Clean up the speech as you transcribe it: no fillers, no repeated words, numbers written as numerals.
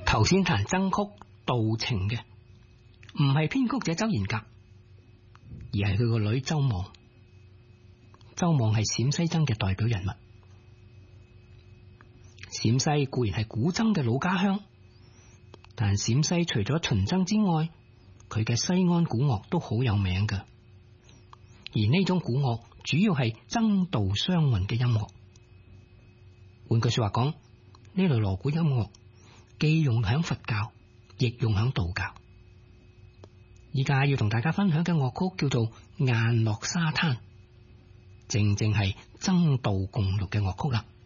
頭先彈箏曲道情嘅唔係編曲者周賢甲，而係佢個女周望。周望係陝西箏嘅代表人物。陝西固然係古箏嘅老家鄉，但陝西除咗秦箏之外，佢嘅西安鼓樂都好有名㗎。而呢種鼓樂主要係箏道雙韻嘅音樂。換句說話講，呢類鑼鼓音樂既用響佛教，亦用響道教。依家要同大家分享嘅樂曲叫做《雁落沙灘》，正係箏道共樂嘅樂曲啦。